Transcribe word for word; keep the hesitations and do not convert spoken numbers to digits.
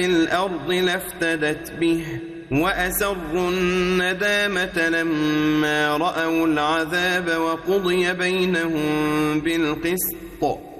الأرض لافتدت به وأسروا الندامة لما رأوا العذاب وقضي بينهم بالقسط